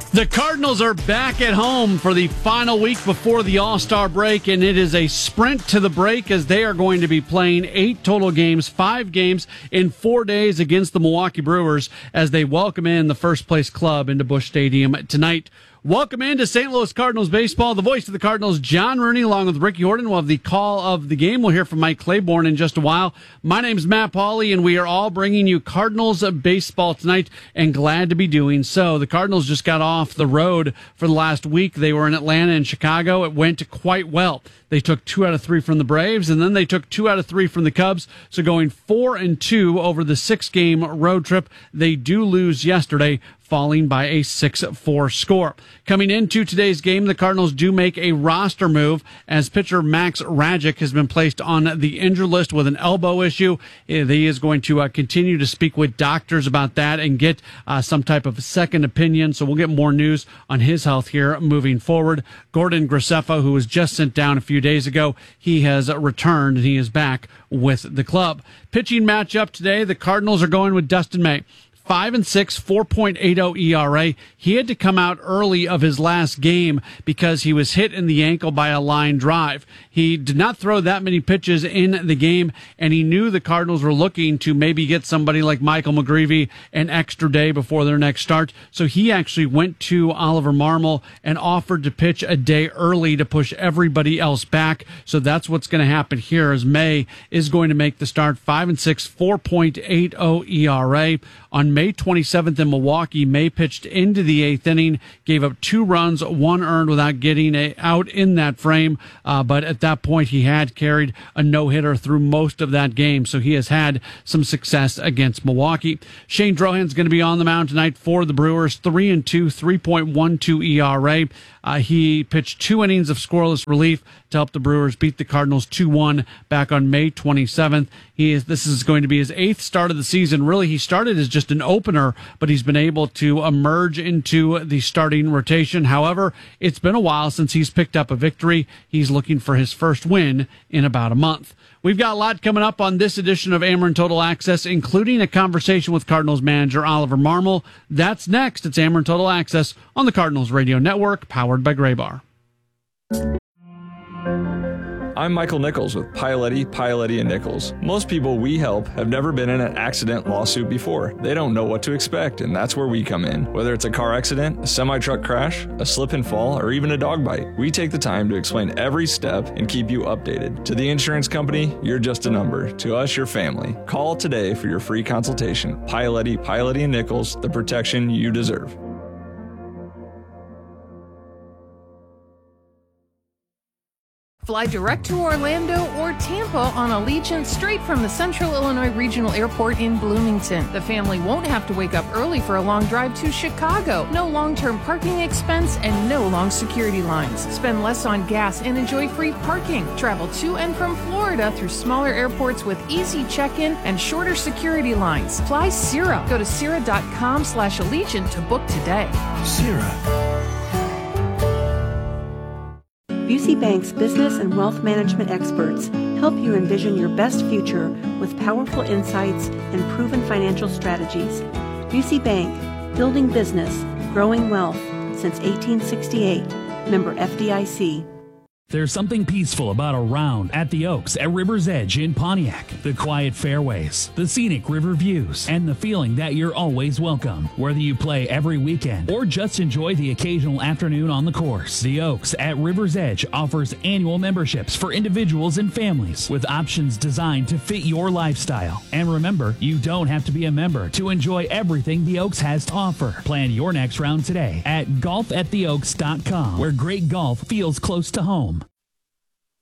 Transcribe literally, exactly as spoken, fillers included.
The Cardinals are back at home for the final week before the All-Star break, and it is a sprint to the break as they are going to be playing eight total games, five games in four days against the Milwaukee Brewers as they welcome in the first-place club into Busch Stadium tonight. Welcome into Saint Louis Cardinals baseball. The voice of the Cardinals, John Rooney, along with Ricky Horton. We'll have the call of the game. We'll hear from Mike Claiborne in just a while. My name's Matt Pauley, and we are all bringing you Cardinals baseball tonight, and glad to be doing so. The Cardinals just got off the road for the last week. They were in Atlanta and Chicago. It went quite well. They took two out of three from the Braves, and then they took two out of three from the Cubs. So going four and two over the six-game road trip. They do lose yesterday, falling by a six four score. Coming into today's game, the Cardinals do make a roster move as pitcher Max Rajic has been placed on the injured list with an elbow issue. He is going to uh, continue to speak with doctors about that and get uh, some type of second opinion. So we'll get more news on his health here moving forward. Gordon Graceffa, who was just sent down a few days ago, he has returned and he is back with the club. Pitching matchup today, the Cardinals are going with Dustin May. Five and six, four point eight oh E R A. He had to come out early of his last game because he was hit in the ankle by a line drive. He did not throw that many pitches in the game, and he knew the Cardinals were looking to maybe get somebody like Michael McGreevy an extra day before their next start. So he actually went to Oliver Marmol and offered to pitch a day early to push everybody else back. So that's what's going to happen here as May is going to make the start. Five and six, four point eight oh E R A. On May twenty-seventh in Milwaukee, May pitched into the eighth inning, gave up two runs, one earned without getting a, out in that frame. Uh, but at that point, he had carried a no-hitter through most of that game, so he has had some success against Milwaukee. Shane Drohan's going to be on the mound tonight for the Brewers, three and two, three point one two E R A. Uh, he pitched two innings of scoreless relief to help the Brewers beat the Cardinals two one back on May twenty-seventh. He is, this is going to be his eighth start of the season. Really, he started as just an opener, but he's been able to emerge into the starting rotation. However, it's been a while since he's picked up a victory. He's looking for his first win in about a month. We've got a lot coming up on this edition of Ameren Total Access, including a conversation with Cardinals manager Oliver Marmol. That's next. It's Ameren Total Access on the Cardinals Radio Network, powered by Graybar. I'm Michael Nichols with Pialetti, Pialetti and Nichols. Most people we help have never been in an accident lawsuit before. They don't know what to expect, and that's where we come in. Whether it's a car accident, a semi-truck crash, a slip and fall, or even a dog bite, we take the time to explain every step and keep you updated. To the insurance company, you're just a number. To us, your family. Call today for your free consultation. Pialetti, Pialetti and Nichols, the protection you deserve. Fly direct to Orlando or Tampa on Allegiant straight from the Central Illinois Regional Airport in Bloomington. The family won't have to wake up early for a long drive to Chicago. No long-term parking expense and no long security lines. Spend less on gas and enjoy free parking. Travel to and from Florida through smaller airports with easy check-in and shorter security lines. Fly Cira. Go to Cira.com slash Allegiant to book today. Cira. Busey Bank's business and wealth management experts help you envision your best future with powerful insights and proven financial strategies. Busey Bank, building business, growing wealth since eighteen sixty-eight. Member F D I C. There's something peaceful about a round at the Oaks at River's Edge in Pontiac. The quiet fairways, the scenic river views, and the feeling that you're always welcome. Whether you play every weekend or just enjoy the occasional afternoon on the course, the Oaks at River's Edge offers annual memberships for individuals and families with options designed to fit your lifestyle. And remember, you don't have to be a member to enjoy everything the Oaks has to offer. Plan your next round today at golf at the oaks dot com, where great golf feels close to home.